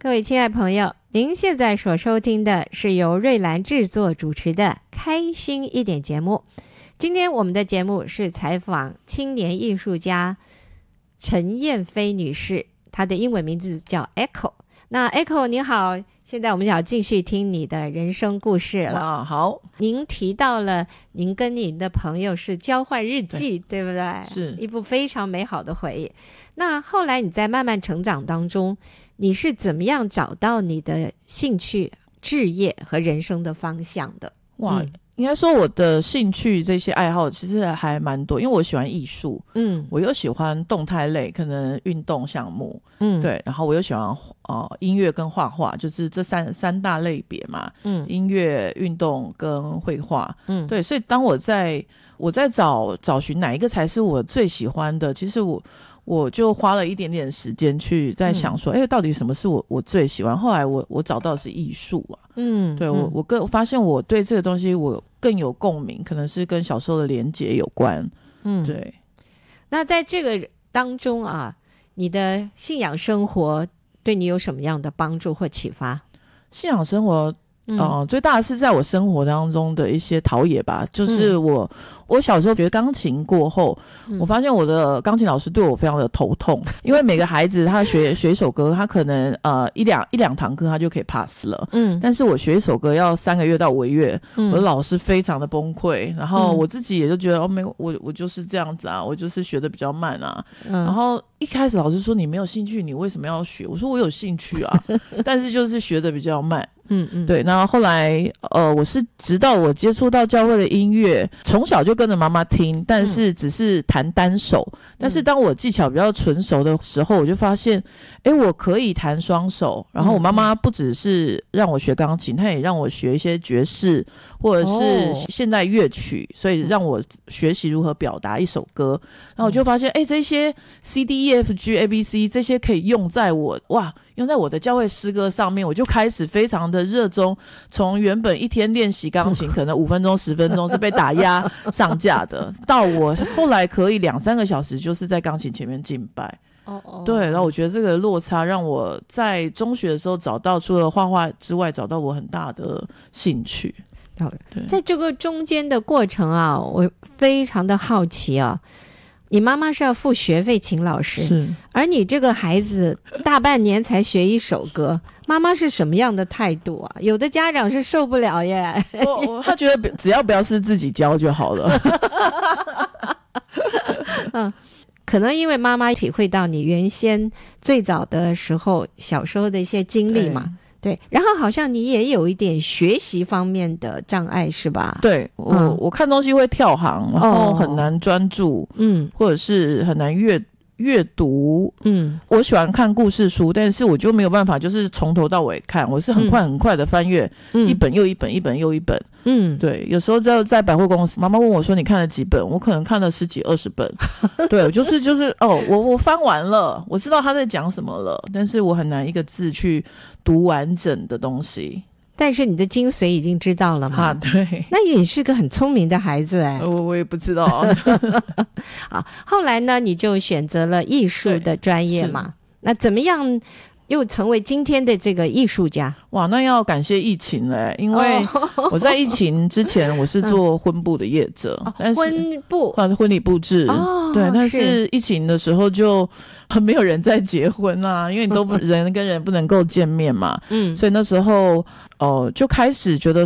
各位亲爱朋友，您现在所收听的是由瑞兰制作主持的开心一点节目。今天我们的节目是采访青年艺术家陈燕飞女士，她的英文名字叫 Echo。 那 Echo 你好，现在我们想要继续听你的人生故事了。 好， 您提到了您跟您的朋友是交换日记， 对不对？ 是一部非常美好的回忆。那后来你在慢慢成长当中，你是怎么样找到你的兴趣、志业和人生的方向的？ 哇，应该说我的兴趣这些爱好其实还蛮多，因为我喜欢艺术，我又喜欢动态类，可能运动项目，对，然后我又喜欢音乐跟画画，就是这三大类别嘛，音乐、运动跟绘画，对，所以当我在找寻哪一个才是我最喜欢的，其实我就花了一点点时间去在想说，到底什么是我最喜欢？后来我找到的是艺术啊，对，我发现我对这个东西我更有共鸣，可能是跟小时候的连结有关，对。 那在这个当中啊，你的信仰生活对你有什么样的帮助或启发？ 信仰生活最大的是在我生活当中的一些陶冶吧，就是我小时候学钢琴过后，我发现我的钢琴老师对我非常的头痛，因为每个孩子他学一首歌，他可能一两堂课他就可以 pass 了，但是我学一首歌要3个月到5个月，我的老师非常的崩溃，然后我自己也就觉得我就是这样子啊，我就是学的比较慢啊，然后一开始老师说你没有兴趣，你为什么要学？我说我有兴趣啊，但是就是学的比较慢。对，那后来我是直到我接触到教会的音乐，从小就跟着妈妈听，但是只是弹单手，但是当我技巧比较纯熟的时候，我就发现我可以弹双手，然后我妈妈不只是让我学钢琴，她也让我学一些爵士或者是现代乐曲，所以让我学习如何表达一首歌，然后我就发现这些 CDEFGABC 这些可以用在我的教会诗歌上面，我就开始非常的热衷，从原本一天练习钢琴可能5分钟10分钟是被打压上架的，到我后来可以2-3个小时就是在钢琴前面敬拜。对，然后我觉得这个落差让我在中学的时候找到除了画画之外找到我很大的兴趣。 在这个中间的过程啊，我非常的好奇啊，你妈妈是要付学费请老师，是，而你这个孩子大半年才学一首歌，妈妈是什么样的态度啊？有的家长是受不了耶， 他觉得只要不要是自己教就好了。 可能因为妈妈体会到你原先最早的时候小时候的一些经历嘛，对，然后好像你也有一点学习方面的障碍是吧？ 对，我看东西会跳行，然后很难专注，或者是很难阅读，我喜欢看故事书，但是我就没有办法就是从头到尾看，我是很快的翻阅，一本又一本，一本又一本，对，有时候在百货公司，妈妈问我说你看了几本，我可能看了10几20本，对，就是我翻完了，我知道他在讲什么了，但是我很难一个字去读完整的东西。 但是你的精髓已经知道了嘛？ 对， 那也是个很聪明的孩子我也不知道。 好，后来呢，你就选择了艺术的专业嘛？那怎么样又成为今天的这个艺术家？ 哇，那要感谢疫情了，因为我在疫情之前我是做婚布的业者，但是婚礼布置，对，但是疫情的时候就没有人在结婚啊，因为你都人跟人不能够见面嘛，所以那时候就开始觉得